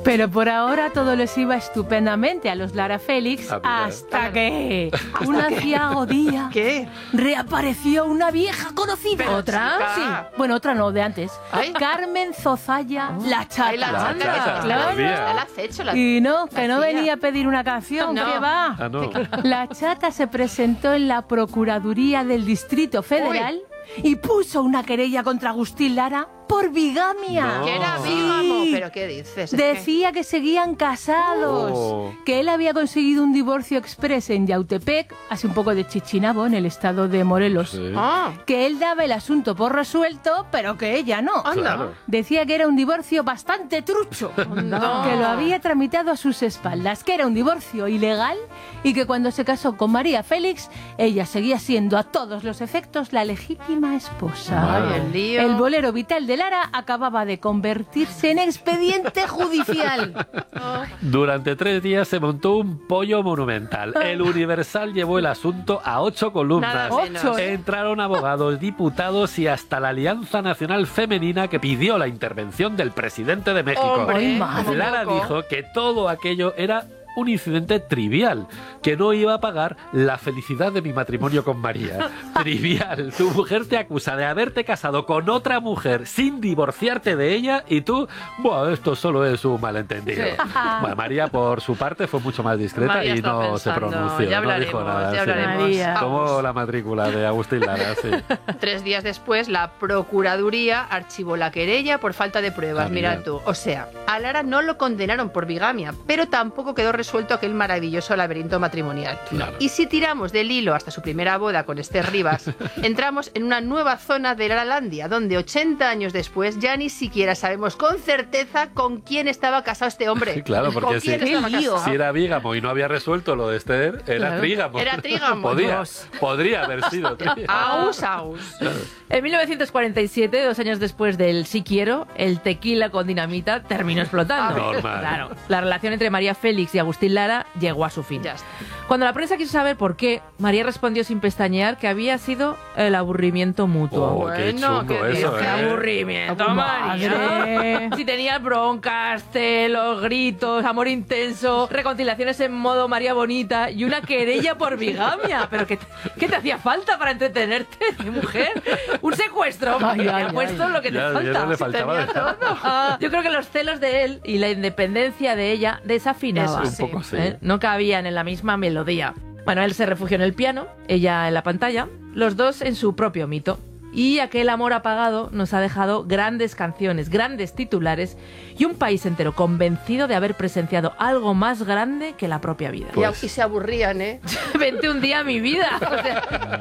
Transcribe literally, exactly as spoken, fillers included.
Pero por ahora todo les iba estupendamente a los Lara Félix, hasta que un aciago día ¿Qué? reapareció una vieja conocida. Pero, ¿Otra? chica. Sí. Bueno, otra no, de antes. Ay. Carmen Zozaya, la chata. Ay, la La chata. chata, claro. todavía. Ya la has hecho. La... Y no, que la no tía. venía a pedir una canción, No. que va. Ah, no. La chata se presentó en la Procuraduría del Distrito Federal y puso una querella contra Agustín Lara por bigamia. No. Que era Sí. bígamo. ¿Pero qué dices? Es Decía que seguían casados, Oh. que él había conseguido un divorcio express en Yautepec, así un poco de Chichinabo, en el estado de Morelos. Sí. que... Ah, Que él daba el asunto por resuelto, pero que ella no. anda. Claro. Decía que era un divorcio bastante trucho, No. que lo había tramitado a sus espaldas, que era un divorcio ilegal y que cuando se casó con María Félix, ella seguía siendo a todos los efectos la legítima esposa. Ay, el lío. El bolero vital de Lara acababa de convertirse en expediente judicial. Durante tres días se montó un pollo monumental. El Universal llevó el asunto a ocho columnas. Nada menos. Ocho, ¿eh? Entraron abogados, diputados y hasta la Alianza Nacional Femenina, que pidió la intervención del presidente de México. Hombre, Ay, madre. como Lara poco. dijo que todo aquello era un incidente trivial, que no iba a pagar la felicidad de mi matrimonio con María. Trivial. Tu mujer te acusa de haberte casado con otra mujer sin divorciarte de ella y tú, bueno, esto solo es un malentendido. Sí. Bueno, María, por su parte, fue mucho más discreta María y está no pensando, se pronunció, ya no dijo hablaremos, nada. ya sí. hablaremos. María. Como la matrícula de Agustín Lara, sí. Tres días después, la Procuraduría archivó la querella por falta de pruebas. Ah, Mira mira. tú. O sea, a Lara no lo condenaron por bigamia, pero tampoco quedó resuelto aquel maravilloso laberinto matrimonial. Claro. Y si tiramos del hilo hasta su primera boda con Esther Rivas, entramos en una nueva zona de Laralandia, donde ochenta años después ya ni siquiera sabemos con certeza con quién estaba casado este hombre. Claro, porque ¿Con si, quién estaba Qué lío. casado? si era bígamo y no había resuelto lo de Esther, era Claro. trígamo. Era trígamo. Podía, Dios. podría haber sido trígamo. Aus, aus. En mil novecientos cuarenta y siete, dos años después del Sí Quiero, el tequila con dinamita terminó explotando. Normal. Claro. La relación entre María Félix y Agustín Lara llegó a su fin. Ya está. Cuando la prensa quiso saber por qué, María respondió sin pestañear que había sido el aburrimiento mutuo. Oh, qué Bueno, chungo qué eso, ¡Qué ¿eh? aburrimiento, Madre. María! Si tenías broncas, celos, gritos, amor intenso, reconciliaciones en modo María Bonita y una querella por bigamia. ¿Pero qué te, qué te hacía falta para entretenerte, mi mujer? ¿Un secuestro? Ay, Te ay, ha puesto ay. lo que te Ya- ya falta. no le faltaba Tenía nada. todo. Ah, yo creo que los celos de él y la independencia de ella desafinaban. Eso sí. Un poco sí. ¿eh? No cabían en la misma melodía. Bueno, él se refugió en el piano, ella en la pantalla, los dos en su propio mito. Y aquel amor apagado nos ha dejado grandes canciones, grandes titulares y un país entero convencido de haber presenciado algo más grande que la propia vida. Y, y se aburrían, ¿eh? Vente un día a mi vida. O sea,